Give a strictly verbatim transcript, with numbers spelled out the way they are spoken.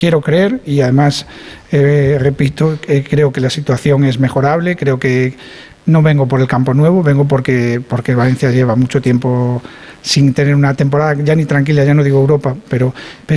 quiero creer y además, eh, repito, eh, creo que la situación es mejorable, creo que no vengo por el campo nuevo, vengo porque, porque Valencia lleva mucho tiempo sin tener una temporada ya ni tranquila, ya no digo Europa, pero